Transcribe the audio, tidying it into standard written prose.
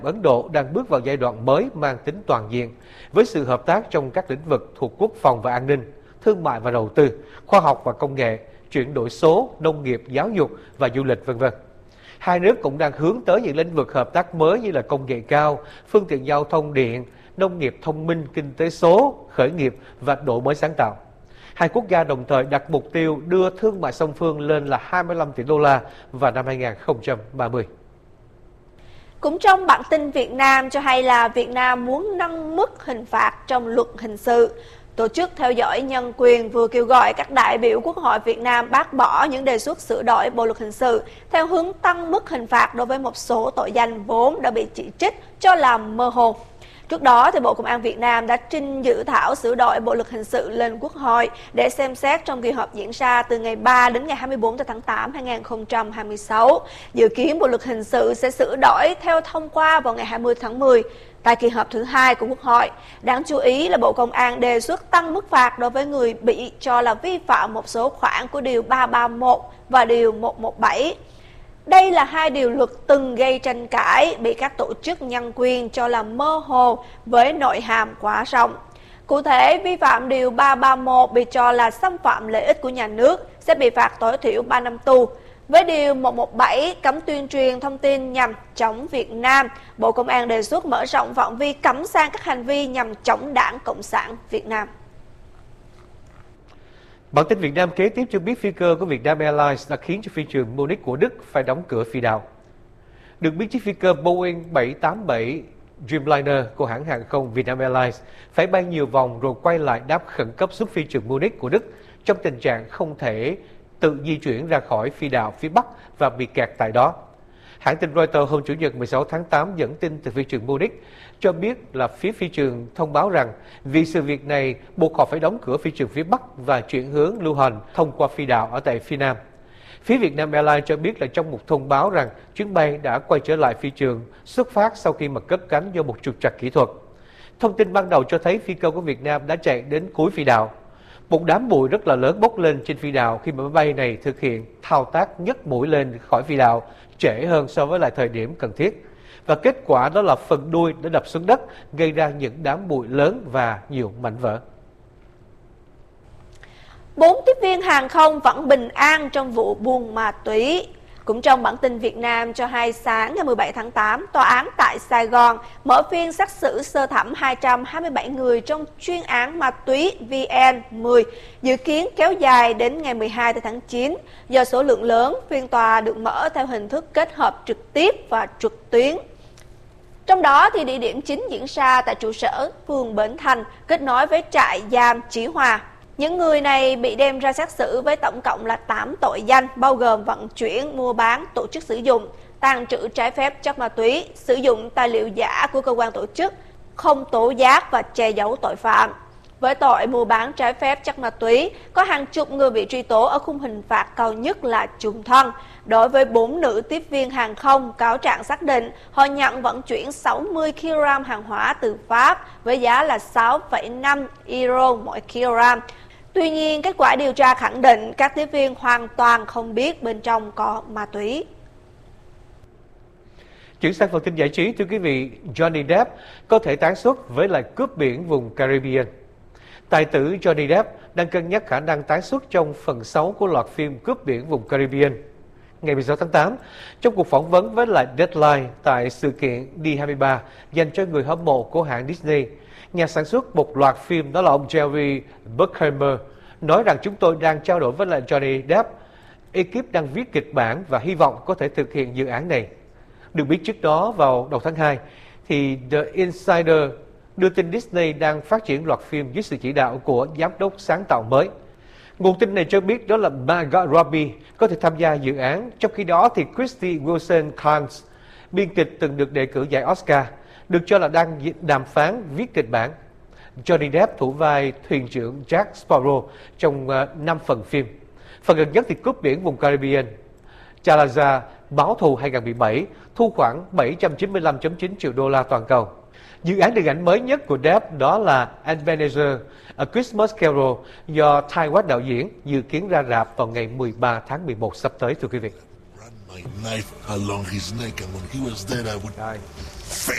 Ấn Độ đang bước vào giai đoạn mới mang tính toàn diện, với sự hợp tác trong các lĩnh vực thuộc quốc phòng và an ninh, thương mại và đầu tư, khoa học và công nghệ, chuyển đổi số, nông nghiệp, giáo dục và du lịch v.v. Hai nước cũng đang hướng tới những lĩnh vực hợp tác mới như là công nghệ cao, phương tiện giao thông điện, nông nghiệp thông minh, kinh tế số, khởi nghiệp và đổi mới sáng tạo. Hai quốc gia đồng thời đặt mục tiêu đưa thương mại song phương lên là 25 tỷ đô la vào năm 2030. Cũng trong bản tin Việt Nam cho hay là Việt Nam muốn nâng mức hình phạt trong luật hình sự. Tổ chức theo dõi nhân quyền vừa kêu gọi các đại biểu Quốc hội Việt Nam bác bỏ những đề xuất sửa đổi bộ luật hình sự theo hướng tăng mức hình phạt đối với một số tội danh vốn đã bị chỉ trích cho là mơ hồ. Trước đó, thì Bộ Công an Việt Nam đã trình dự thảo sửa đổi bộ luật hình sự lên Quốc hội để xem xét trong kỳ họp diễn ra từ ngày 3 đến ngày 24 tháng 8 2026. Dự kiến bộ luật hình sự sẽ sửa đổi theo thông qua vào ngày 20 tháng 10 tại kỳ họp thứ 2 của Quốc hội. Đáng chú ý là Bộ Công an đề xuất tăng mức phạt đối với người bị cho là vi phạm một số khoản của Điều 331 và Điều 117. Đây là hai điều luật từng gây tranh cãi, bị các tổ chức nhân quyền cho là mơ hồ với nội hàm quá rộng. Cụ thể, vi phạm Điều 331 bị cho là xâm phạm lợi ích của nhà nước sẽ bị phạt tối thiểu 3 năm tù. Với Điều 117 cấm tuyên truyền thông tin nhằm chống Việt Nam, Bộ Công an đề xuất mở rộng phạm vi cấm sang các hành vi nhằm chống Đảng Cộng sản Việt Nam. Bản tin Việt Nam kế tiếp cho biết phi cơ của Vietnam Airlines đã khiến cho phi trường Munich của Đức phải đóng cửa phi đạo. Được biết chiếc phi cơ Boeing 787 Dreamliner của hãng hàng không Vietnam Airlines phải bay nhiều vòng rồi quay lại đáp khẩn cấp xuống phi trường Munich của Đức trong tình trạng không thể tự di chuyển ra khỏi phi đạo phía Bắc và bị kẹt tại đó. Hãng tin Reuters hôm Chủ nhật 16 tháng 8 dẫn tin từ phi trường Munich cho biết là phía phi trường thông báo rằng vì sự việc này buộc họ phải đóng cửa phi trường phía Bắc và chuyển hướng lưu hành thông qua phi đạo ở tại phía Nam. Phía Vietnam Airlines cho biết là trong một thông báo rằng chuyến bay đã quay trở lại phi trường xuất phát sau khi mà cất cánh do một trục trặc kỹ thuật. Thông tin ban đầu cho thấy phi cơ của Việt Nam đã chạy đến cuối phi đạo. Một đám bụi rất là lớn bốc lên trên phi đạo khi mà máy bay này thực hiện thao tác nhấc mũi lên khỏi phi đạo trễ hơn so với lại thời điểm cần thiết. Và kết quả đó là phần đuôi đã đập xuống đất, gây ra những đám bụi lớn và nhiều mảnh vỡ. 4 tiếp viên hàng không vẫn bình an trong vụ buôn ma túy. Cũng trong bản tin Việt Nam cho hay sáng ngày 17 tháng 8, Tòa án tại Sài Gòn mở phiên xét xử sơ thẩm 227 người trong chuyên án ma túy VN10, dự kiến kéo dài đến ngày 12 tháng 9. Do số lượng lớn, phiên tòa được mở theo hình thức kết hợp trực tiếp và trực tuyến. Trong đó thì địa điểm chính diễn ra tại trụ sở phường Bến Thành, kết nối với trại giam Chí Hòa. Những người này bị đem ra xét xử với tổng cộng là 8 tội danh, bao gồm vận chuyển, mua bán, tổ chức sử dụng, tàng trữ trái phép chất ma túy, sử dụng tài liệu giả của cơ quan tổ chức, không tố giác và che giấu tội phạm. Với tội mua bán trái phép chất ma túy, có hàng chục người bị truy tố ở khung hình phạt cao nhất là chung thân. Đối với 4 nữ tiếp viên hàng không, cáo trạng xác định họ nhận vận chuyển 60 kg hàng hóa từ Pháp với giá là 6,5 euro mỗi kg. Tuy nhiên, kết quả điều tra khẳng định các tiếp viên hoàn toàn không biết bên trong có ma túy. Chuyển sang phần tin giải trí, thưa quý vị, Johnny Depp có thể tái xuất với lại cướp biển vùng Caribbean. Tài tử Johnny Depp đang cân nhắc khả năng tái xuất trong phần 6 của loạt phim Cướp biển vùng Caribbean. Ngày 16 tháng 8, trong cuộc phỏng vấn với lại Deadline tại sự kiện D23 dành cho người hâm mộ của hãng Disney, nhà sản xuất một loạt phim đó là ông Jerry Bruckheimer nói rằng chúng tôi đang trao đổi với lại Johnny Depp, ekip đang viết kịch bản và hy vọng có thể thực hiện dự án này. Được biết trước đó vào đầu tháng 2, thì The Insider đưa tin Disney đang phát triển loạt phim dưới sự chỉ đạo của giám đốc sáng tạo mới. Nguồn tin này cho biết đó là Margot Robbie có thể tham gia dự án, trong khi đó thì Kristen Wiig, biên kịch từng được đề cử giải Oscar, được cho là đang đàm phán viết kịch bản. Johnny Depp thủ vai thuyền trưởng Jack Sparrow trong 5 phần phim. Phần gần nhất thì Cướp biển vùng Caribbean. Salazar báo thù 2017 thu khoảng 795.9 triệu đô la toàn cầu. Dự án điện ảnh mới nhất của Depp đó là Ebenezer, A Christmas Carol do Ty West đạo diễn, dự kiến ra rạp vào ngày 13 tháng 11 sắp tới, thưa quý vị.